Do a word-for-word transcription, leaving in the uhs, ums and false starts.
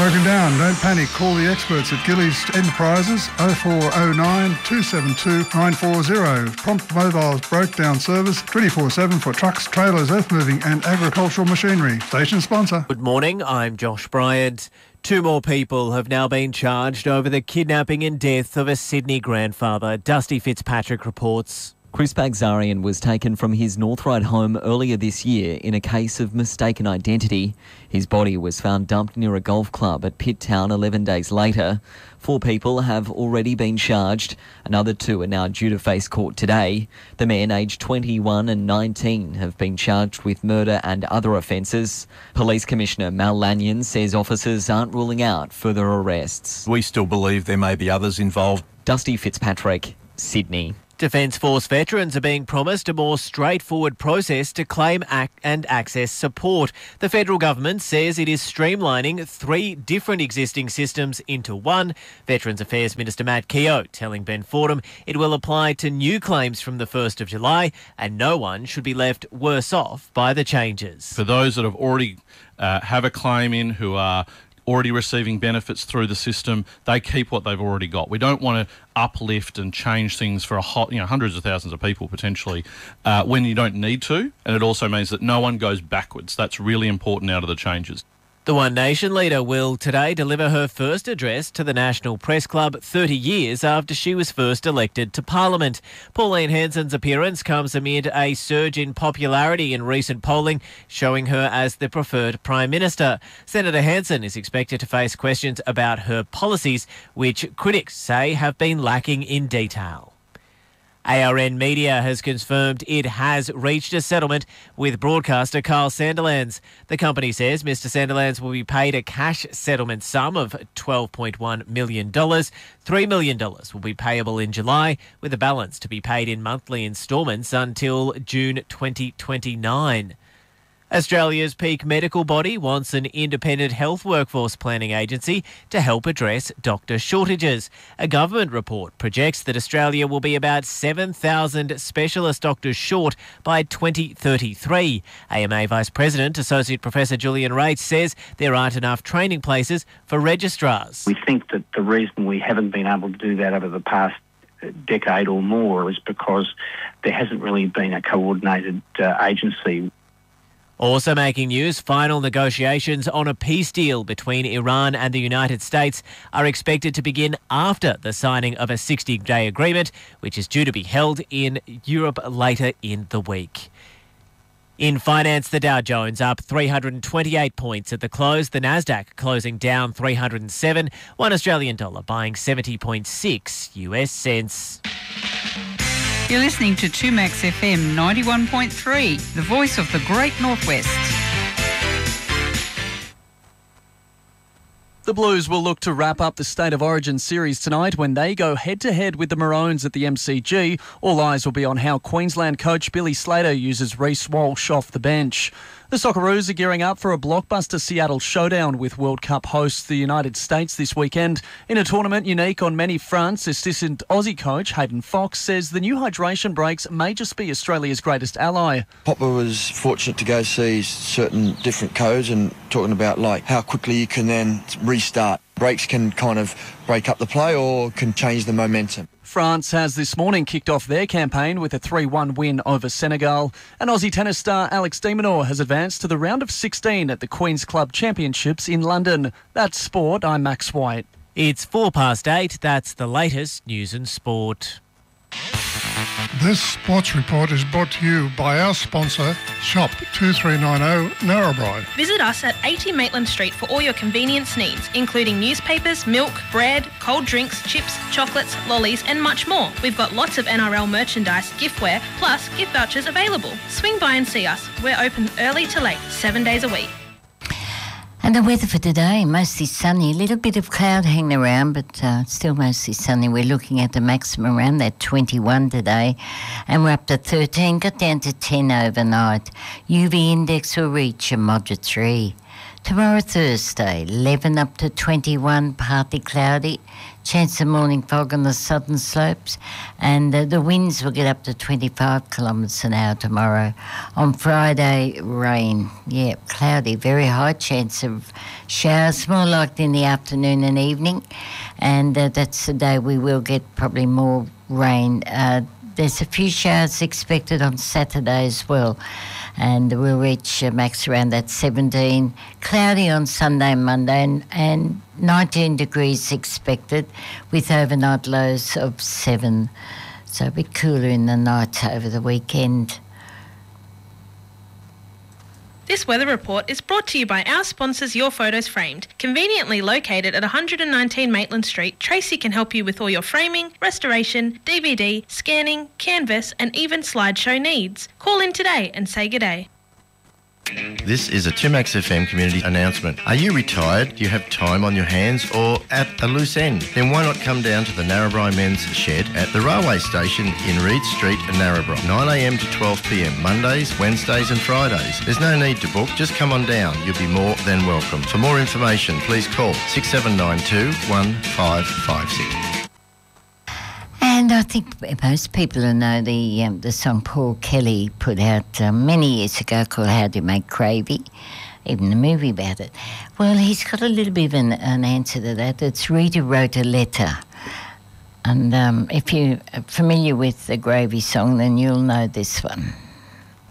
Broken down, don't panic. Call the experts at Gillies Enterprises oh four oh nine, two seven two, nine four zero. Prompt Mobile's breakdown service twenty-four seven for trucks, trailers, earth moving and agricultural machinery. Station sponsor. Good morning, I'm Josh Bryant. Two more people have now been charged over the kidnapping and death of a Sydney grandfather. Dusty Fitzpatrick reports. Chris Bagzarian was taken from his North Ryde home earlier this year in a case of mistaken identity. His body was found dumped near a golf club at Pitt Town eleven days later. Four people have already been charged. Another two are now due to face court today. The men, aged twenty-one and nineteen, have been charged with murder and other offences. Police Commissioner Mal Lanyon says officers aren't ruling out further arrests. We still believe there may be others involved. Dusty Fitzpatrick, Sydney. Defence Force veterans are being promised a more straightforward process to claim ac- and access support. The federal government says it is streamlining three different existing systems into one. Veterans Affairs Minister Matt Keogh telling Ben Fordham it will apply to new claims from the first of July and no one should be left worse off by the changes. For those that have already uh, have a claim in who are already receiving benefits through the system, they keep what they've already got. We don't want to uplift and change things for a hot, you know, hundreds of thousands of people potentially uh, when you don't need to, and it also means that no one goes backwards. That's really important out of the changes. The One Nation leader will today deliver her first address to the National Press Club thirty years after she was first elected to Parliament. Pauline Hanson's appearance comes amid a surge in popularity in recent polling, showing her as the preferred Prime Minister. Senator Hanson is expected to face questions about her policies, which critics say have been lacking in detail. A R N Media has confirmed it has reached a settlement with broadcaster Carl Sandilands. The company says Mister Sandilands will be paid a cash settlement sum of twelve point one million dollars. three million dollars will be payable in July, with the balance to be paid in monthly instalments until June twenty twenty-nine. Australia's peak medical body wants an independent health workforce planning agency to help address doctor shortages. A government report projects that Australia will be about seven thousand specialist doctors short by twenty thirty-three. A M A Vice President, Associate Professor Julian Rates, says there aren't enough training places for registrars. We think that the reason we haven't been able to do that over the past decade or more is because there hasn't really been a coordinated uh, agency. Also making news, final negotiations on a peace deal between Iran and the United States are expected to begin after the signing of a sixty-day agreement, which is due to be held in Europe later in the week. In finance, the Dow Jones up three hundred twenty-eight points at the close. The Nasdaq closing down three hundred seven. One Australian dollar buying seventy point six U S cents. You're listening to two Max F M ninety-one point three, the voice of the Great Northwest. The Blues will look to wrap up the State of Origin series tonight when they go head-to-head with the Maroons at the M C G. All eyes will be on how Queensland coach Billy Slater uses Reece Walsh off the bench. The Socceroos are gearing up for a blockbuster Seattle showdown with World Cup hosts the United States this weekend. In a tournament unique on many fronts, assistant Aussie coach Hayden Fox says the new hydration breaks may just be Australia's greatest ally. Popper was fortunate to go see certain different codes and talking about like how quickly you can then restart. Breaks can kind of break up the play or can change the momentum. France has this morning kicked off their campaign with a three one win over Senegal. And Aussie tennis star Alex de Minaur has advanced to the round of sixteen at the Queen's Club Championships in London. That's sport. I'm Max White. It's four past eight. That's the latest news and sport. This sports report is brought to you by our sponsor, Shop two three nine zero Narrabri. Visit us at eighty Maitland Street for all your convenience needs, including newspapers, milk, bread, cold drinks, chips, chocolates, lollies and much more. We've got lots of N R L merchandise, giftware, plus gift vouchers available. Swing by and see us. We're open early to late, seven days a week. And the weather for today, mostly sunny, a little bit of cloud hanging around, but uh, still mostly sunny. We're looking at the maximum around that twenty-one today, and we're up to thirteen, got down to ten overnight. U V index will reach a moderate three. Tomorrow, Thursday, eleven up to twenty-one, partly cloudy. Chance of morning fog on the southern slopes, and uh, the winds will get up to twenty-five kilometres an hour tomorrow. On Friday, rain. Yeah, cloudy, very high chance of showers, more likely in the afternoon and evening, and uh, that's the day we will get probably more rain. Uh, there's a few showers expected on Saturday as well, and we'll reach uh, max around that seventeen. Cloudy on Sunday and Monday, and, and nineteen degrees expected with overnight lows of seven. So a bit cooler in the night over the weekend. This weather report is brought to you by our sponsors Your Photos Framed. Conveniently located at one nineteen Maitland Street, Tracy can help you with all your framing, restoration, D V D, scanning, canvas and even slideshow needs. Call in today and say good day. This is a two Max F M community announcement. Are you retired? Do you have time on your hands or at a loose end? Then why not come down to the Narrabri Men's Shed at the railway station in Reed Street and Narrabri, nine a m to twelve p m, Mondays, Wednesdays and Fridays. There's no need to book, just come on down. You'll be more than welcome. For more information, please call six seven nine two, one five five six. And I think most people who know the um, the song Paul Kelly put out uh, many years ago called How Do You Make Gravy, even a movie about it. Well, he's got a little bit of an, an answer to that. It's Rita Wrote a Letter. And um, if you're familiar with the Gravy song, then you'll know this one.